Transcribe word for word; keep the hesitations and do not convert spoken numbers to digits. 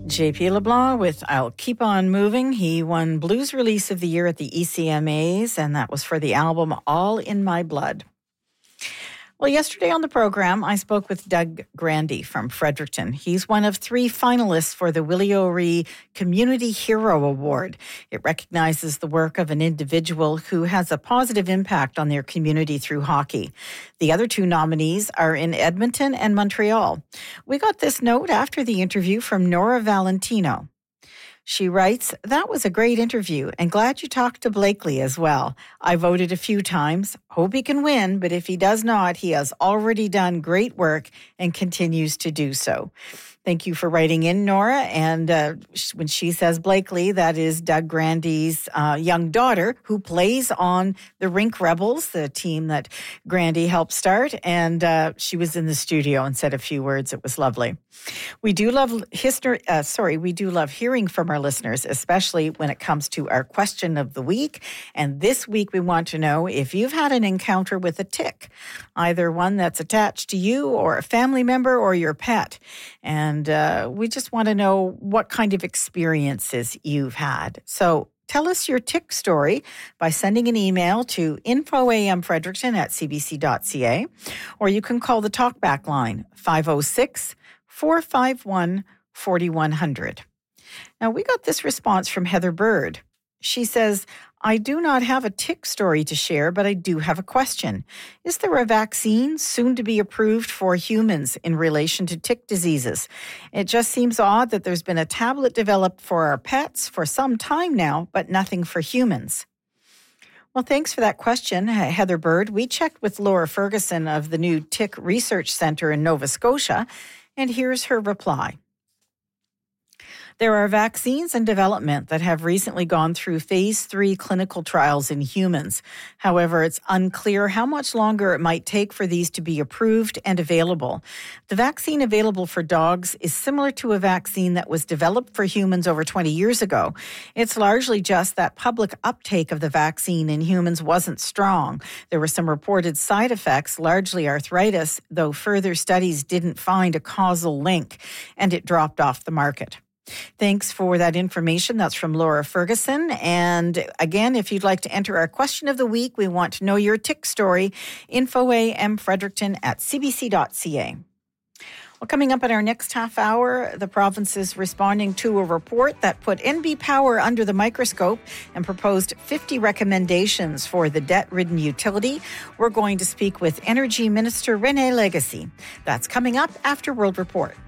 J P LeBlanc with I'll Keep On Moving. He won Blues Release of the Year at the E C M As, and that was for the album All in My Blood. Well, yesterday on the program, I spoke with Doug Grandy from Fredericton. He's one of three finalists for the Willie O'Ree Community Hero Award. It recognizes the work of an individual who has a positive impact on their community through hockey. The other two nominees are in Edmonton and Montreal. We got this note after the interview from Nora Valentino. She writes, "That was a great interview and glad you talked to Blakely as well. I voted a few times. Hope he can win, but if he does not, he has already done great work and continues to do so." Thank you for writing in, Nora. And uh, when she says Blakely, that is Doug Grandy's uh, young daughter who plays on the Rink Rebels, the team that Grandy helped start. And uh, she was in the studio and said a few words. It was lovely. We do love history. Uh, sorry, we do love hearing from our listeners, especially when it comes to our question of the week. And this week, we want to know if you've had an encounter with a tick, either one that's attached to you or a family member or your pet. And And uh, we just want to know what kind of experiences you've had. So tell us your tick story by sending an email to infoamfredericton at cbc.ca, or you can call the talkback line five oh six, four five one, four one zero zero. Now, we got this response from Heather Bird. She says, "I do not have a tick story to share, but I do have a question. Is there a vaccine soon to be approved for humans in relation to tick diseases? It just seems odd that there's been a tablet developed for our pets for some time now, but nothing for humans." Well, thanks for that question, Heather Bird. We checked with Laura Ferguson of the new Tick Research Centre in Nova Scotia, and here's her reply. There are vaccines in development that have recently gone through phase three clinical trials in humans. However, it's unclear how much longer it might take for these to be approved and available. The vaccine available for dogs is similar to a vaccine that was developed for humans over twenty years ago. It's largely just that public uptake of the vaccine in humans wasn't strong. There were some reported side effects, largely arthritis, though further studies didn't find a causal link, and it dropped off the market. Thanks for that information. That's from Laura Ferguson. And again, if you'd like to enter our question of the week, we want to know your tick story, infoamfredericton at cbc.ca. Well, coming up in our next half hour, the province is responding to a report that put N B Power under the microscope and proposed fifty recommendations for the debt-ridden utility. We're going to speak with Energy Minister René Legacy. That's coming up after World Report.